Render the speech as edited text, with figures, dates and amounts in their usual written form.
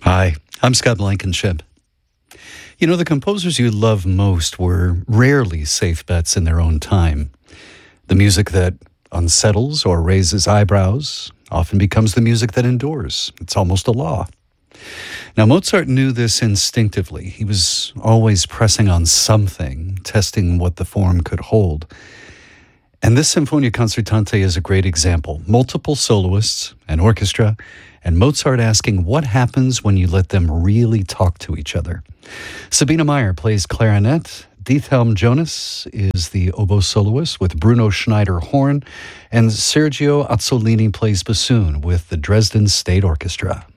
Hi, I'm Scott Blankenship. You know, the composers you love most were rarely safe bets in their own time. The music that unsettles or raises eyebrows often becomes the music that endures. It's almost a law. Now, Mozart knew this instinctively. He was always pressing on something, testing what the form could hold. And this Sinfonia Concertante is a great example. Multiple soloists, an orchestra, and Mozart asking what happens when you let them really talk to each other. Sabina Meyer plays clarinet. Diethelm Jonas is the oboe soloist with Bruno Schneider horn, and Sergio Azzolini plays bassoon with the Dresden State Orchestra.